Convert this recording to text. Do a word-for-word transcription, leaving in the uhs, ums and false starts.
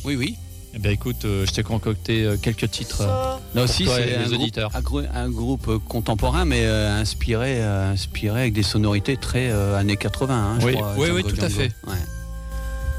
Oui, oui. Eh bien, écoute, euh, je t'ai concocté euh, quelques titres. Euh, Là aussi, toi c'est et un les groupe, auditeurs. un, groupe, un groupe contemporain, mais euh, inspiré, euh, inspiré avec des sonorités très euh, années quatre-vingts. Hein, oui, je crois, oui, Django, oui, tout Django. à fait. Ouais.